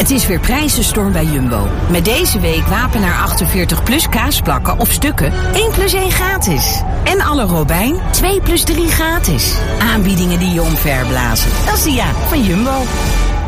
Het is weer prijzenstorm bij Jumbo. Met deze week Wapenaar 48 plus kaasplakken of stukken 1 plus 1 gratis. En alle Robijn 2 plus 3 gratis. Aanbiedingen die je omverblazen. Dat is de van Jumbo.